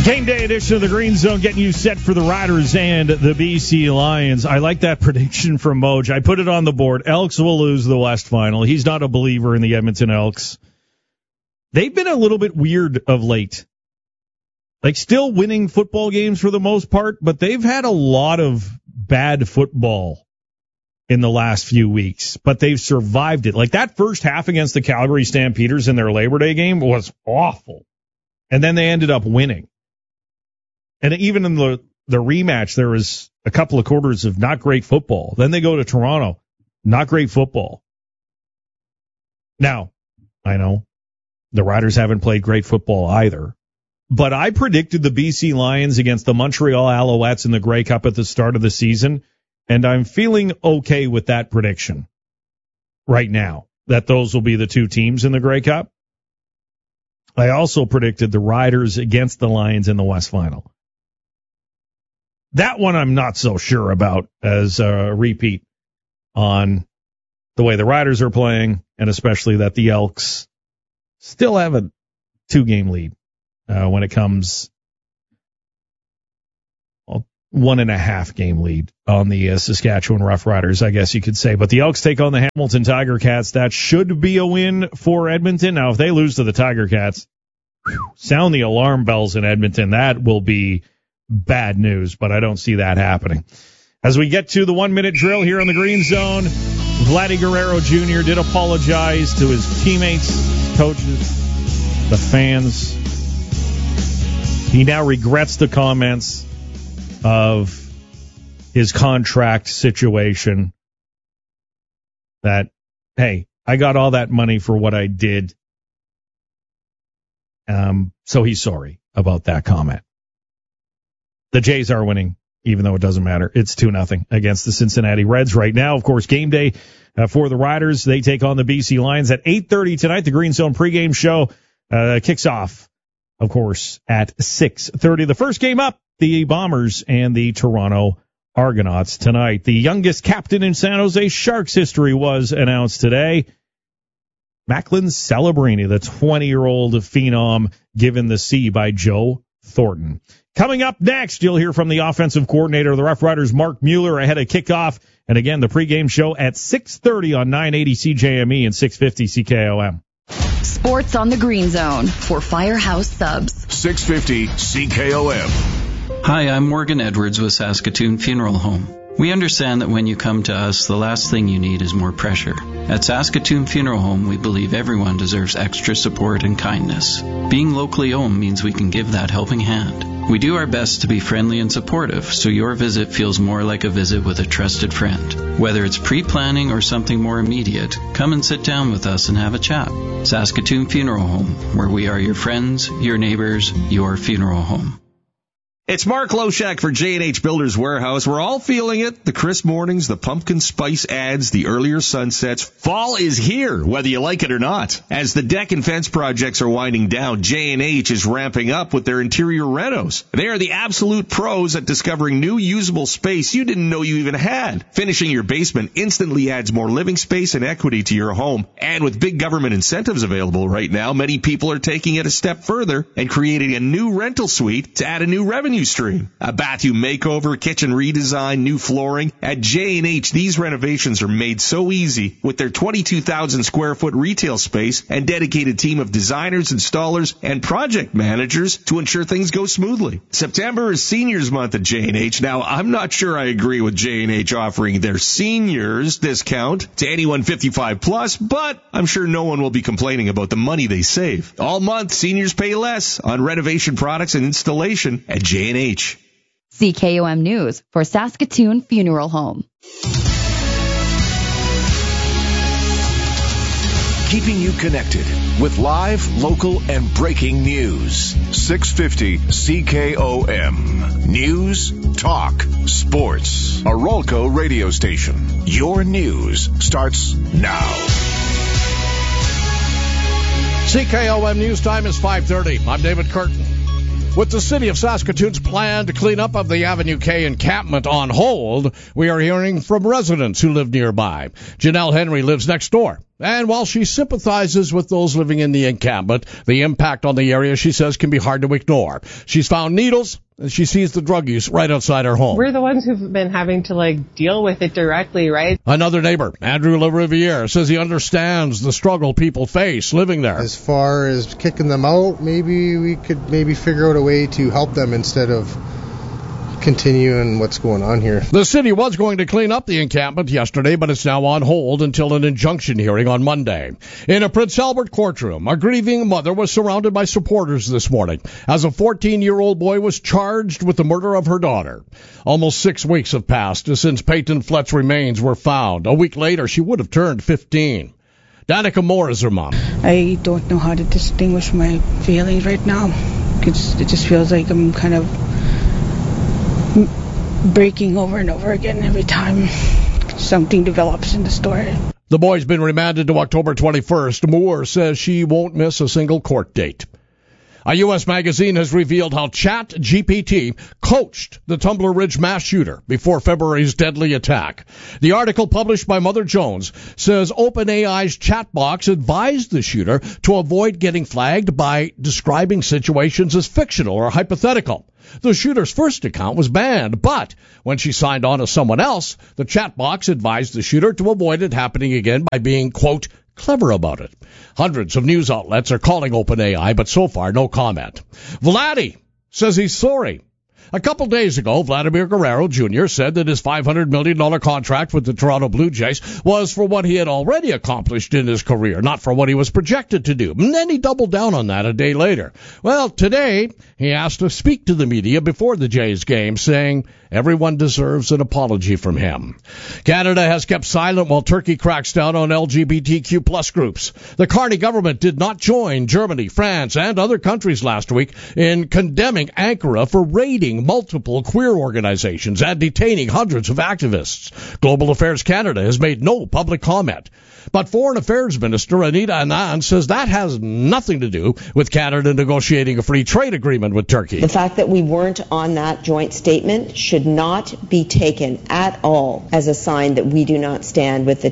Game day edition of the Green Zone, getting you set for the Riders and the BC Lions. I like that prediction from Moj. I put it on the board. Elks will lose the West Final. He's not a believer in the Edmonton Elks. They've been a little bit weird of late. Like, still winning football games for the most part, but they've had a lot of bad football in the last few weeks, but they've survived it. Like, that first half against the Calgary Stampeders in their Labor Day game was awful. And then they ended up winning. And even in the rematch, there was a couple of quarters of not great football. Then they go to Toronto, not great football. Now, I know the Riders haven't played great football either, but I predicted the BC Lions against the Montreal Alouettes in the Grey Cup at the start of the season, and I'm feeling okay with that prediction right now, that those will be the two teams in the Grey Cup. I also predicted the Riders against the Lions in the West Final. That one I'm not so sure about as a repeat on the way the Riders are playing, and especially that the Elks still have a 2-game lead when it comes 1.5 game lead on the Saskatchewan Roughriders, I guess you could say. But the Elks take on the Hamilton Tiger Cats. That should be a win for Edmonton. Now, if they lose to the Tiger Cats, sound the alarm bells in Edmonton. That will be bad news, but I don't see that happening. As we get to the 1-minute drill here on the Green Zone, Vladdy Guerrero Jr. did apologize to his teammates, coaches, the fans. He now regrets the comments of his contract situation that, hey, I got all that money for what I did. So he's sorry about that comment. The Jays are winning, even though it doesn't matter. It's 2-0 against the Cincinnati Reds right now. Of course, game day for the Riders. They take on the BC Lions at 8:30 tonight. The Green Zone pregame show kicks off, of course, at 6:30. The first game up, the Bombers and the Toronto Argonauts tonight. The youngest captain in San Jose Sharks history was announced today. Macklin Celebrini, the 20-year-old phenom, given the C by Joe Thornton. Coming up next, you'll hear from the offensive coordinator of the Rough Riders, Mark Mueller, ahead of kickoff. And again, the pregame show at 6:30 on 980 CJME and 650 CKOM. Sports on the Green Zone for Firehouse Subs. 650 CKOM. Hi, I'm Morgan Edwards with Saskatoon Funeral Home. We understand that when you come to us, the last thing you need is more pressure. At Saskatoon Funeral Home, we believe everyone deserves extra support and kindness. Being locally owned means we can give that helping hand. We do our best to be friendly and supportive, so your visit feels more like a visit with a trusted friend. Whether it's pre-planning or something more immediate, come and sit down with us and have a chat. Saskatoon Funeral Home, where we are your friends, your neighbors, your funeral home. It's Mark Loshak for J&H Builders Warehouse. We're all feeling it. The crisp mornings, the pumpkin spice ads, the earlier sunsets. Fall is here, whether you like it or not. As the deck and fence projects are winding down, J&H is ramping up with their interior renos. They are the absolute pros at discovering new usable space you didn't know you even had. Finishing your basement instantly adds more living space and equity to your home. And with big government incentives available right now, many people are taking it a step further and creating a new rental suite to add a new revenue stream. A bathroom makeover, kitchen redesign, new flooring. At J&H, these renovations are made so easy with their 22,000 square foot retail space and dedicated team of designers, installers, and project managers to ensure things go smoothly. September is Seniors Month at J&H. Now, I'm not sure I agree with J&H offering their seniors discount to anyone 55 plus, but I'm sure no one will be complaining about the money they save. All month, seniors pay less on renovation products and installation at J&H. CKOM News for Saskatoon Funeral Home. Keeping you connected with live, local, and breaking news. 650 CKOM. News, talk, sports. A Rolco radio station. Your news starts now. CKOM News Time is 5:30. I'm David Curtin. With the city of Saskatoon's plan to clean up of the Avenue K encampment on hold, we are hearing from residents who live nearby. Janelle Henry lives next door And while she sympathizes with those living in the encampment, the impact on the area, she says, can be hard to ignore. She's found needles, and she sees the drug use right outside her home. We're the ones who've been having to, deal with it directly, right? Another neighbor, Andrew LaRiviere, says he understands the struggle people face living there. As far as kicking them out, maybe we could figure out a way to help them instead of continuing what's going on here. The city was going to clean up the encampment yesterday, but it's now on hold until an injunction hearing on Monday. In a Prince Albert courtroom, a grieving mother was surrounded by supporters this morning as a 14-year-old boy was charged with the murder of her daughter. Almost 6 weeks have passed since Peyton Flett's remains were found. A week later, she would have turned 15. Danica Moore is her mom. I don't know how to distinguish my feelings right now. It just feels like I'm kind of breaking over and over again every time something develops in the story. The boy's been remanded to October 21st. Moore says she won't miss a single court date. A U.S. magazine has revealed how ChatGPT coached the Tumbler Ridge mass shooter before February's deadly attack. The article published by Mother Jones says OpenAI's chat box advised the shooter to avoid getting flagged by describing situations as fictional or hypothetical. The shooter's first account was banned, but when she signed on as someone else, the chat box advised the shooter to avoid it happening again by being, quote, clever about it. Hundreds of news outlets are calling OpenAI, but so far no comment. Vladdy says he's sorry. A couple days ago, Vladimir Guerrero Jr. said that his $500 million contract with the Toronto Blue Jays was for what he had already accomplished in his career, not for what he was projected to do. And then he doubled down on that a day later. Well, today, he asked to speak to the media before the Jays game, saying everyone deserves an apology from him. Canada has kept silent while Turkey cracks down on LGBTQ plus groups. The Carney government did not join Germany, France, and other countries last week in condemning Ankara for raiding multiple queer organizations and detaining hundreds of activists. Global Affairs Canada has made no public comment. But Foreign Affairs Minister Anita Anand says that has nothing to do with Canada negotiating a free trade agreement with Turkey. The fact that we weren't on that joint statement should not be taken at all as a sign that we do not stand with the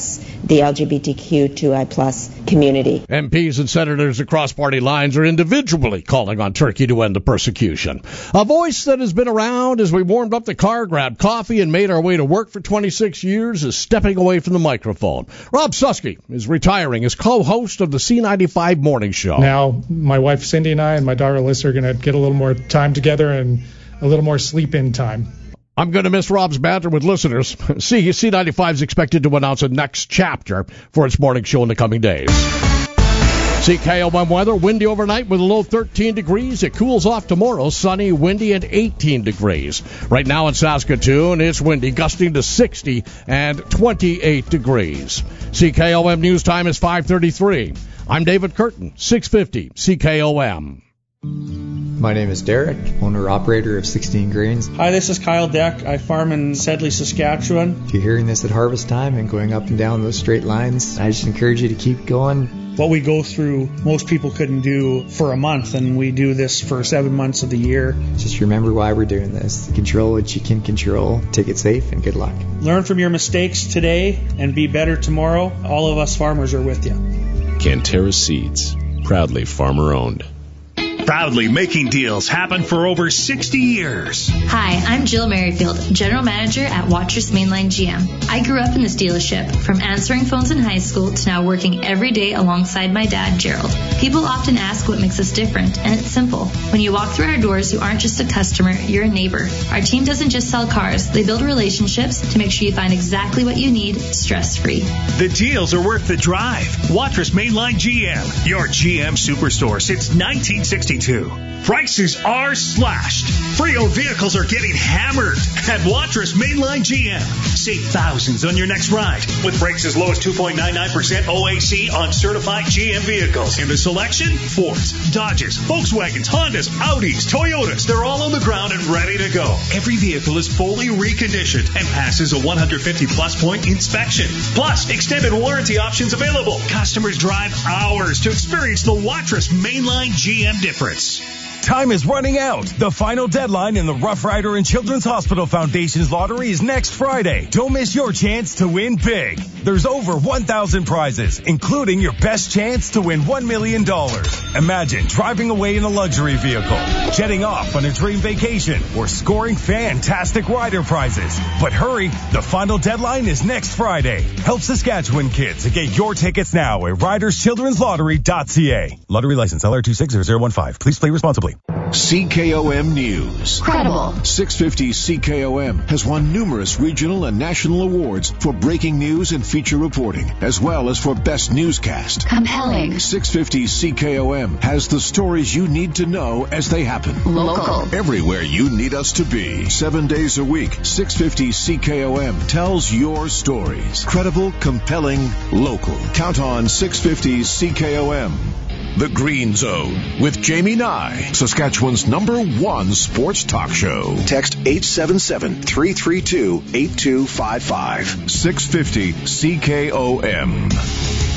LGBTQ2I+ community. MPs and senators across party lines are individually calling on Turkey to end the persecution. A voice that has been around as we warmed up the car, grabbed coffee, and made our way to work for 26 years is stepping away from the microphone. Rob Susky is retiring as co-host of the C95 Morning Show. Now, my wife Cindy and I and my daughter Alyssa are going to get a little more time together and a little more sleep-in time. I'm going to miss Rob's banter with listeners. C95 is expected to announce a next chapter for its morning show in the coming days. CKOM weather, windy overnight with a low 13 degrees. It cools off tomorrow, sunny, windy, and 18 degrees. Right now in Saskatoon, it's windy, gusting to 60 and 28 degrees. CKOM news time is 5:33. I'm David Curtin, 650 CKOM. My name is Derek, owner-operator of 16 Grains. Hi, this is Kyle Deck. I farm in Sedley, Saskatchewan. If you're hearing this at harvest time and going up and down those straight lines, I just encourage you to keep going. What we go through, most people couldn't do for a month, and we do this for 7 months of the year. Just remember why we're doing this. Control what you can control. Take it safe, and good luck. Learn from your mistakes today and be better tomorrow. All of us farmers are with you. Canterra Seeds, proudly farmer-owned. Proudly making deals happen for over 60 years. Hi, I'm Jill Merrifield, General Manager at Watrous Mainline GM. I grew up in this dealership, from answering phones in high school to now working every day alongside my dad, Gerald. People often ask what makes us different, and it's simple. When you walk through our doors, you aren't just a customer, you're a neighbor. Our team doesn't just sell cars, they build relationships to make sure you find exactly what you need, stress-free. The deals are worth the drive. Watrous Mainline GM, your GM superstore since 1962. Prices are slashed. Pre-owned vehicles are getting hammered at Watrous Mainline GM. Save thousands on your next ride with brakes as low as 2.99% OAC on certified GM vehicles. In the selection, Fords, Dodges, Volkswagens, Hondas, Audis, Toyotas. They're all on the ground and ready to go. Every vehicle is fully reconditioned and passes a 150-plus point inspection. Plus, extended warranty options available. Customers drive hours to experience the Watrous Mainline GM difference. Time is running out. The final deadline in the Rough Rider and Children's Hospital Foundation's lottery is next Friday. Don't miss your chance to win big. There's over 1,000 prizes, including your best chance to win $1 million. Imagine driving away in a luxury vehicle, jetting off on a dream vacation, or scoring fantastic rider prizes. But hurry, the final deadline is next Friday. Help Saskatchewan kids and get your tickets now at riderschildrenslottery.ca. Lottery license LR260015. Please play responsibly. CKOM News. Credible. 650 CKOM has won numerous regional and national awards for breaking news and feature reporting, as well as for best newscast. Compelling. 650 CKOM has the stories you need to know as they happen. Local. Everywhere you need us to be. 7 days a week, 650 CKOM tells your stories. Credible, compelling, local. Count on 650 CKOM. The Green Zone with Jamie Nye, Saskatchewan's #1 sports talk show. Text 877-332-8255. 650 CKOM.